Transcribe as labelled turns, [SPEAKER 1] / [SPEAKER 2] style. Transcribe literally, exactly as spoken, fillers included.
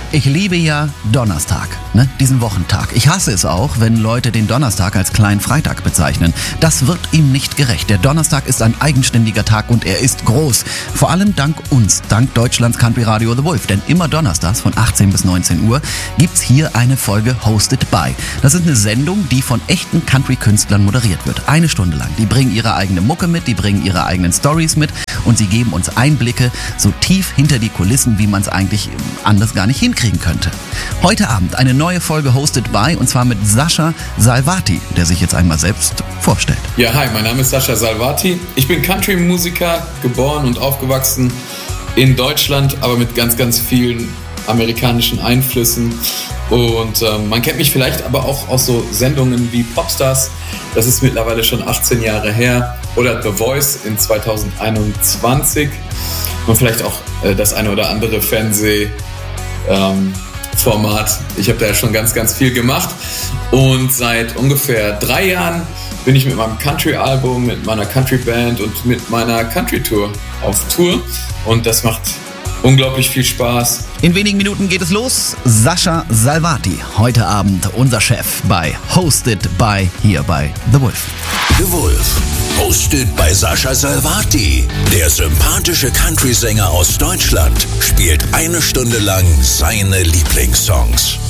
[SPEAKER 1] Ich liebe ja Donnerstag, ne? Diesen Wochentag. Ich hasse es auch, wenn Leute den Donnerstag als kleinen Freitag bezeichnen. Das wird ihm nicht gerecht. Der Donnerstag ist ein eigenständiger Tag und er ist groß. Vor allem dank uns, dank Deutschlands Country Radio The Wolf. Denn immer donnerstags von achtzehn bis neunzehn Uhr gibt's hier eine Folge Hosted by. Das ist eine Sendung, die von echten Country-Künstlern moderiert wird. Eine Stunde lang. Die bringen ihre eigene Mucke mit, die bringen ihre eigenen Stories mit und sie geben uns Einblicke so tief hinter die Kulissen, wie man es eigentlich anders gar nicht hinkriegen könnte. Heute Abend eine neue Folge Hosted by und zwar mit Sascha Salvati, der sich jetzt einmal selbst vorstellt.
[SPEAKER 2] Ja, hi, mein Name ist Sascha Salvati. Ich bin Country-Musiker, geboren und aufgewachsen in Deutschland, aber mit ganz, ganz vielen amerikanischen Einflüssen. Und ähm, man kennt mich vielleicht aber auch aus so Sendungen wie Popstars. Das ist mittlerweile schon achtzehn Jahre her. Oder The Voice in zwanzig einundzwanzig. Und vielleicht auch äh, das eine oder andere Fernsehformat. Ähm, ich habe da ja schon ganz, ganz viel gemacht. Und seit ungefähr drei Jahren bin ich mit meinem Country-Album, mit meiner Country-Band und mit meiner Country-Tour auf Tour. Und das macht unglaublich viel Spaß.
[SPEAKER 1] In wenigen Minuten geht es los. Sascha Salvati, heute Abend unser Chef bei Hosted by hier bei The Wolf.
[SPEAKER 3] The Wolf, hosted by Sascha Salvati. Der sympathische Country-Sänger aus Deutschland spielt eine Stunde lang seine Lieblingssongs.